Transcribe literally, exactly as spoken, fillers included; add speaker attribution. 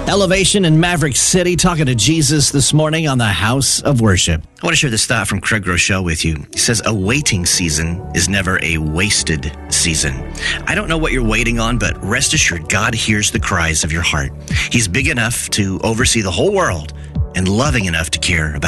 Speaker 1: Elevation in Maverick City, talking to Jesus this morning on the House of Worship. I want to share this thought from Craig Rochelle with you. He says, a waiting season is never a wasted season. I don't know what you're waiting on, but rest assured, God hears the cries of your heart. He's big enough to oversee the whole world and loving enough to care about